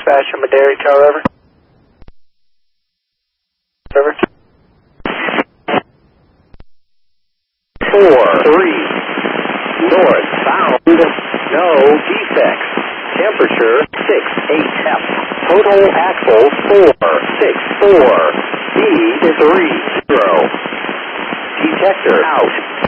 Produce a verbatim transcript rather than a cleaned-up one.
dispatch from Madera, Tower, over. Over. Four, three, northbound, no defects. Temperature six eight F. Total axles four six four. Speed three zero. Detector out.